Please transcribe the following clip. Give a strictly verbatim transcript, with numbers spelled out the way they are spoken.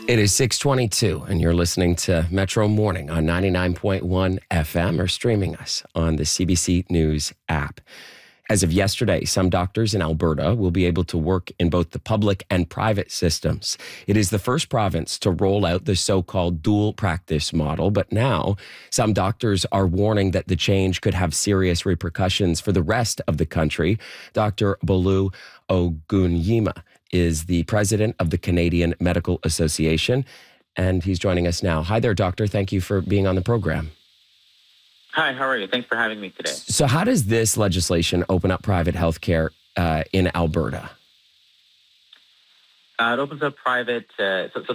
It is six twenty-two, and you're listening to Metro Morning on ninety-nine point one F M or streaming us on the C B C News app. As of yesterday, some doctors in Alberta will be able to work in both the public and private systems. It is the first province to roll out the so-called dual practice model, but now some doctors are warning that the change could have serious repercussions for the rest of the country. Doctor Bolu Ogunyima is the president of the Canadian Medical Association, and he's joining us now. Hi there, doctor. Thank you for being on the program. Hi, how are you? Thanks for having me today. So how does this legislation open up private healthcare uh, in Alberta? Uh, it opens up private, uh, so, so